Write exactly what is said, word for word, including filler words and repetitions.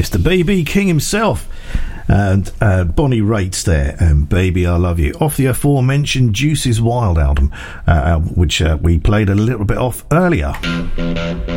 Mister B B King himself. And uh, Bonnie Raitt there, and Baby I Love You, off the aforementioned Juice's Wild album, uh, which uh, we played a little bit off earlier.